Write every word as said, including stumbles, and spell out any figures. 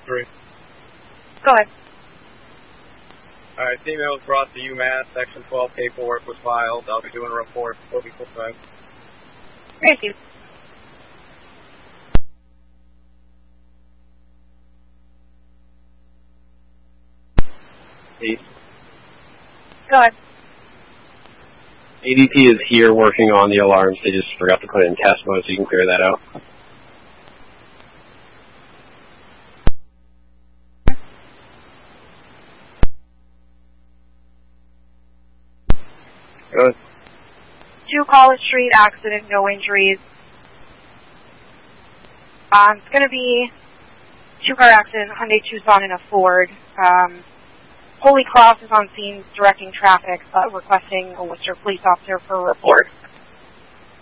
three. Go ahead. All right, female was brought to UMass. Section twelve paperwork was filed. I'll be doing a report. Will be full time. Thank you. Eight. Go ahead. A D P is here working on the alarms. They just forgot to put it in test mode, so you can clear that out. Good. Two College Street accident, no injuries. Um, it's going to be two-car accident, Hyundai Tucson and a Ford. Um, Holy Cross is on scene directing traffic, but requesting a Worcester police officer for a report.